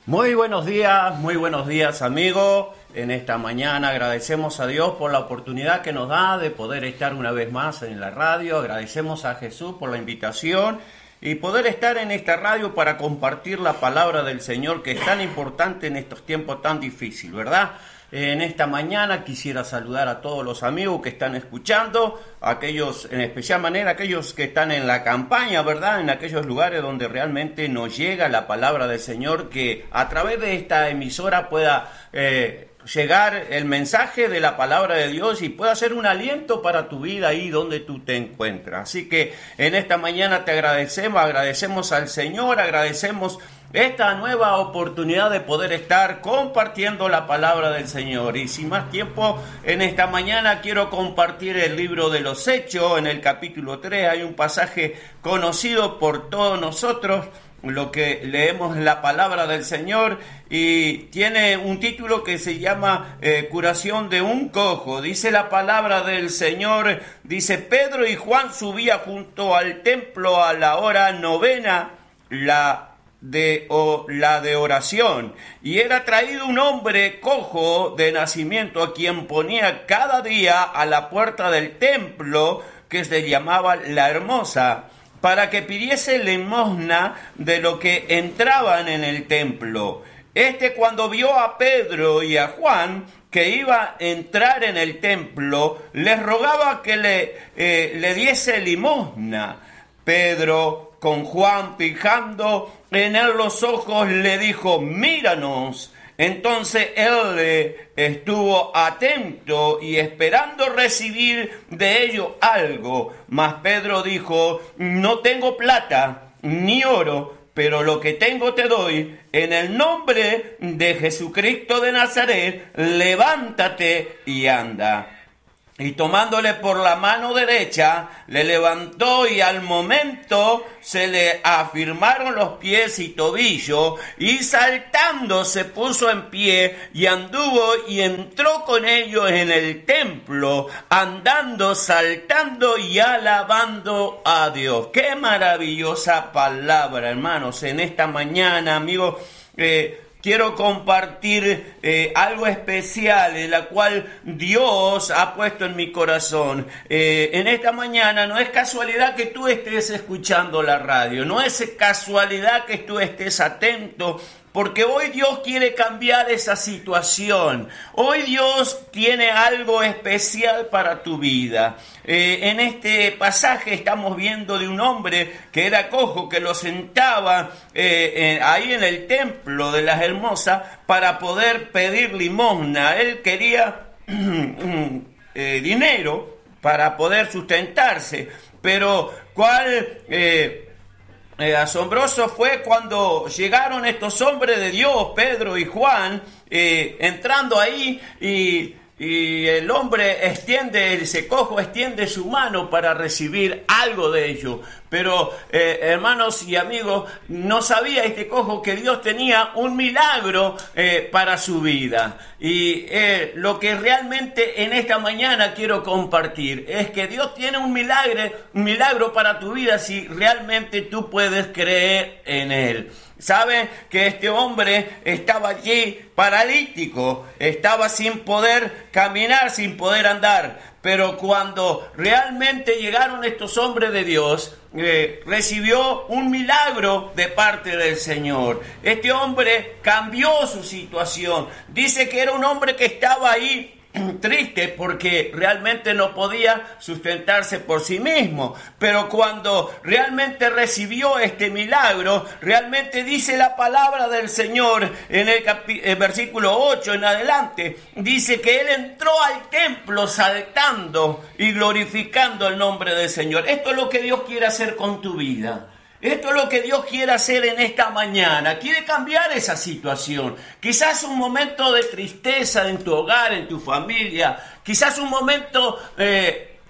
Muy buenos días amigos. En esta mañana agradecemos a Dios por la oportunidad que nos da de poder estar una vez más en la radio. Agradecemos a Jesús por la invitación y poder estar en esta radio para compartir la palabra del Señor, que es tan importante en estos tiempos tan difíciles, ¿verdad? En esta mañana quisiera saludar a todos los amigos que están escuchando, aquellos, en especial manera, aquellos que están en la campaña, ¿verdad? En aquellos lugares donde realmente nos llega la palabra del Señor, que a través de esta emisora pueda llegar el mensaje de la palabra de Dios y pueda ser un aliento para tu vida ahí donde tú te encuentras. Así que en esta mañana te agradecemos al Señor, agradecemos esta nueva oportunidad de poder estar compartiendo la palabra del Señor. Y sin más tiempo, en esta mañana quiero compartir el libro de los Hechos. En el capítulo 3 hay un pasaje conocido por todos nosotros, lo que leemos la palabra del Señor, y tiene un título que se llama curación de un cojo. Dice la palabra del Señor, dice: Pedro y Juan subían junto al templo a la hora novena, la de oración, y era traído un hombre cojo de nacimiento, a quien ponía cada día a la puerta del templo, que se llamaba La Hermosa, para que pidiese limosna de lo que entraban en el templo. Cuando vio a Pedro y a Juan que iba a entrar en el templo, les rogaba que le diese limosna. Pedro, con Juan fijando en él los ojos, le dijo: míranos. Entonces él estuvo atento y esperando recibir de ello algo. Mas Pedro dijo: no tengo plata ni oro, pero lo que tengo te doy. En el nombre de Jesucristo de Nazaret, levántate y anda. Y tomándole por la mano derecha, le levantó, y al momento se le afirmaron los pies y tobillos, y saltando se puso en pie, y anduvo y entró con ellos en el templo, andando, saltando y alabando a Dios. ¡Qué maravillosa palabra, hermanos! En esta mañana, amigos, quiero compartir algo especial en la cual Dios ha puesto en mi corazón. En esta mañana no es casualidad que tú estés escuchando la radio, no es casualidad que tú estés atento, porque hoy Dios quiere cambiar esa situación. Hoy Dios tiene algo especial para tu vida. En este pasaje estamos viendo de un hombre que era cojo, que lo sentaba ahí en el templo de las Hermosas para poder pedir limosna. Él quería dinero para poder sustentarse, pero asombroso fue cuando llegaron estos hombres de Dios, Pedro y Juan, entrando ahí, y el hombre ese cojo extiende su mano para recibir algo de ello. Pero hermanos y amigos, no sabía este cojo que Dios tenía un milagro para su vida. Y lo que realmente en esta mañana quiero compartir es que Dios tiene un milagro para tu vida si realmente tú puedes creer en Él. ¿Sabe que este hombre estaba allí paralítico? Estaba sin poder caminar, sin poder andar. Pero cuando realmente llegaron estos hombres de Dios, recibió un milagro de parte del Señor. Este hombre cambió su situación. Dice que era un hombre que estaba ahí triste porque realmente no podía sustentarse por sí mismo, pero cuando realmente recibió este milagro, realmente dice la palabra del Señor en el versículo 8 en adelante, dice que él entró al templo saltando y glorificando el nombre del Señor. Esto es lo que Dios quiere hacer con tu vida. Esto es lo que Dios quiere hacer en esta mañana. Quiere cambiar esa situación. Quizás un momento de tristeza en tu hogar, en tu familia. Quizás un momento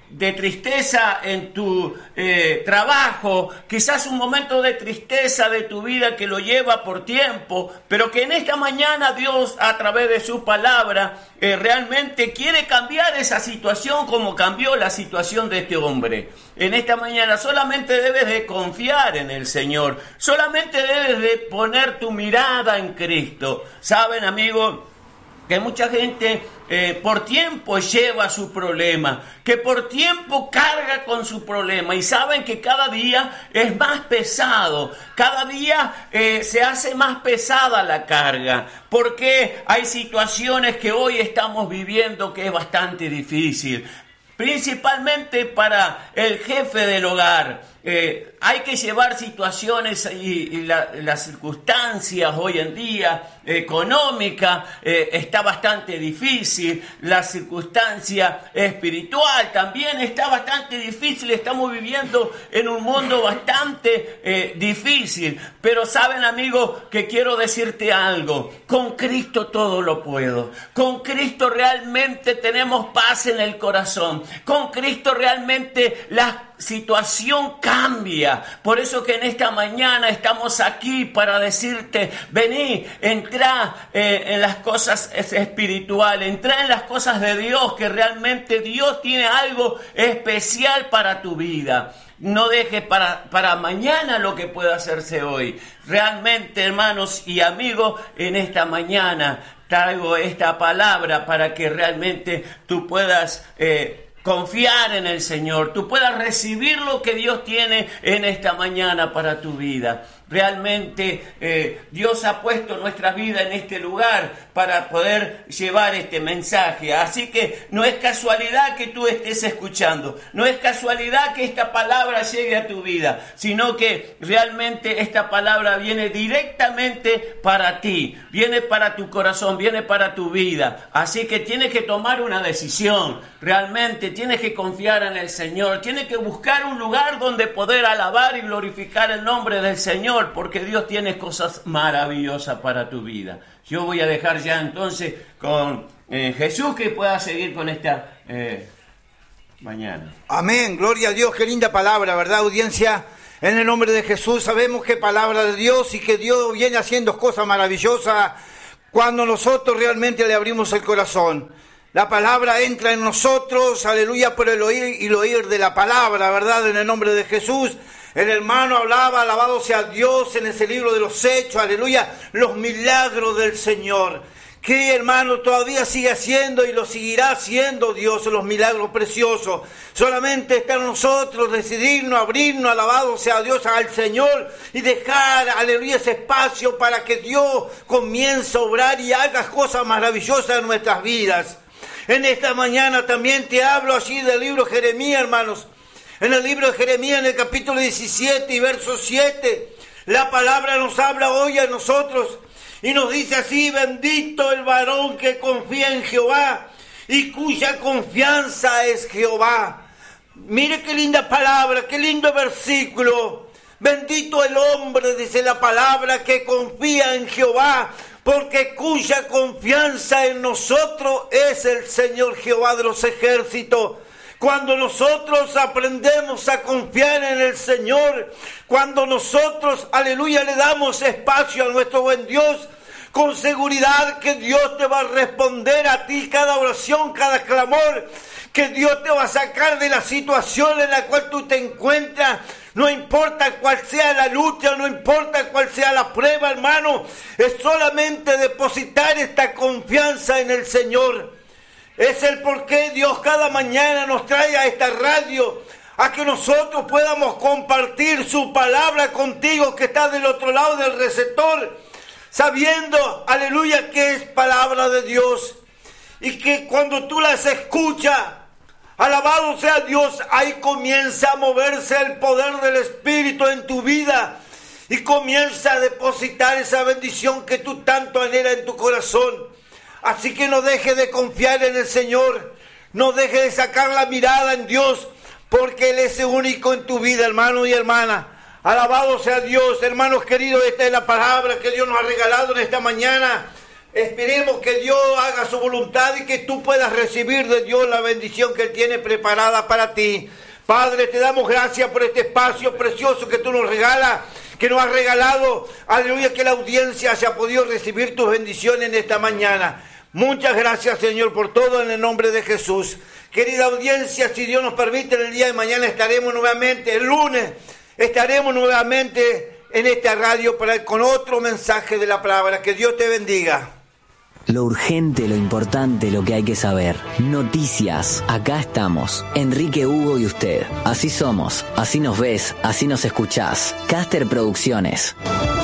de tristeza en tu trabajo, quizás un momento de tristeza de tu vida que lo lleva por tiempo, pero que en esta mañana Dios, a través de su palabra, realmente quiere cambiar esa situación como cambió la situación de este hombre. En esta mañana solamente debes de confiar en el Señor, solamente debes de poner tu mirada en Cristo. ¿Saben, amigos? Que mucha gente por tiempo lleva su problema, que por tiempo carga con su problema y saben que cada día es más pesado, cada día se hace más pesada la carga, porque hay situaciones que hoy estamos viviendo que es bastante difícil, principalmente para el jefe del hogar. Hay que llevar situaciones y las circunstancias hoy en día económica está bastante difícil, la circunstancia espiritual también está bastante difícil, estamos viviendo en un mundo bastante difícil, pero saben, amigos, que quiero decirte algo: con Cristo todo lo puedo, con Cristo realmente tenemos paz en el corazón, con Cristo realmente la situación cambia. Por eso que en esta mañana estamos aquí para decirte: vení, entrá en las cosas espirituales, entrá en las cosas de Dios, que realmente Dios tiene algo especial para tu vida. No dejes para mañana lo que pueda hacerse hoy. Realmente, hermanos y amigos, en esta mañana traigo esta palabra para que realmente tú puedas confiar en el Señor, tú puedas recibir lo que Dios tiene en esta mañana para tu vida. Realmente Dios ha puesto nuestra vida en este lugar para poder llevar este mensaje. Así que no es casualidad que tú estés escuchando, no es casualidad que esta palabra llegue a tu vida, sino que realmente esta palabra viene directamente para ti, viene para tu corazón, viene para tu vida. Así que tienes que tomar una decisión, realmente tienes que confiar en el Señor, tienes que buscar un lugar donde poder alabar y glorificar el nombre del Señor, porque Dios tiene cosas maravillosas para tu vida. Yo voy a dejar ya entonces con Jesús que pueda seguir con esta mañana. Amén, gloria a Dios, qué linda palabra, ¿verdad, audiencia? En el nombre de Jesús sabemos que palabra de Dios y que Dios viene haciendo cosas maravillosas cuando nosotros realmente le abrimos el corazón. La palabra entra en nosotros, aleluya, por el oír y el oír de la palabra, ¿verdad? En el nombre de Jesús. El hermano hablaba, alabado sea Dios, en ese libro de los Hechos, aleluya, los milagros del Señor. Que, hermano, todavía sigue haciendo y lo seguirá haciendo Dios, los milagros preciosos. Solamente está en nosotros decidirnos, abrirnos, alabado sea Dios, al Señor, y dejar, aleluya, ese espacio para que Dios comience a obrar y haga cosas maravillosas en nuestras vidas. En esta mañana también te hablo allí del libro de Jeremías, hermanos. En el libro de Jeremías, en el capítulo 17 y verso 7, la palabra nos habla hoy a nosotros y nos dice así: bendito el varón que confía en Jehová y cuya confianza es Jehová. Mire qué linda palabra, qué lindo versículo. Bendito el hombre, dice la palabra, que confía en Jehová, porque cuya confianza en nosotros es el Señor Jehová de los ejércitos. Cuando nosotros aprendemos a confiar en el Señor, cuando nosotros, aleluya, le damos espacio a nuestro buen Dios, con seguridad que Dios te va a responder a ti cada oración, cada clamor, que Dios te va a sacar de la situación en la cual tú te encuentras. No importa cuál sea la lucha, no importa cuál sea la prueba, hermano, es solamente depositar esta confianza en el Señor. Es el por qué Dios cada mañana nos trae a esta radio, a que nosotros podamos compartir su palabra contigo que está del otro lado del receptor, sabiendo, aleluya, que es palabra de Dios. Y que cuando tú las escuchas, alabado sea Dios, ahí comienza a moverse el poder del Espíritu en tu vida y comienza a depositar esa bendición que tú tanto anhelas en tu corazón. Así que no dejes de confiar en el Señor, no dejes de sacar la mirada en Dios, porque Él es el único en tu vida, hermano y hermana. Alabado sea Dios, hermanos queridos, esta es la palabra que Dios nos ha regalado en esta mañana. Esperemos que Dios haga su voluntad y que tú puedas recibir de Dios la bendición que Él tiene preparada para ti. Padre, te damos gracias por este espacio precioso que tú nos regalas, que nos has regalado. Aleluya, que la audiencia haya podido recibir tus bendiciones en esta mañana. Muchas gracias, Señor, por todo en el nombre de Jesús. Querida audiencia, si Dios nos permite, en el día de mañana estaremos nuevamente, el lunes, estaremos nuevamente en esta radio con otro mensaje de la palabra. Que Dios te bendiga. Lo urgente, lo importante, lo que hay que saber. Noticias. Acá estamos. Enrique, Hugo y usted. Así somos. Así nos ves. Así nos escuchás. Caster Producciones.